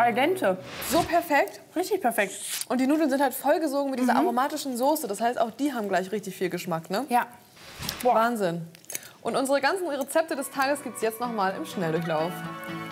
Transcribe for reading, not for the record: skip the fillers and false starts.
al dente. So perfekt. Richtig perfekt. Und die Nudeln sind halt vollgesogen mit dieser aromatischen Soße. Das heißt, auch die haben gleich richtig viel Geschmack, ne? Ja. Wahnsinn. Und unsere ganzen Rezepte des Tages gibt es jetzt noch mal im Schnelldurchlauf.